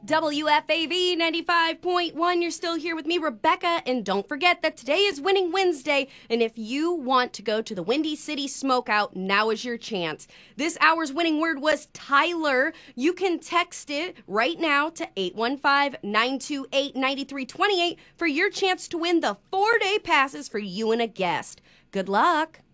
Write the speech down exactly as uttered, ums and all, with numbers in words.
W F A V ninety-five point one. You're still here with me, Rebecca, and don't forget that today is Winning Wednesday, and if you want to go to the Windy City Smokeout, now is your chance. This hour's winning word was Tyler. You can text it right now to eight one five, nine two eight, nine three two eight for your chance to win the four-day passes for you and a guest. Good luck.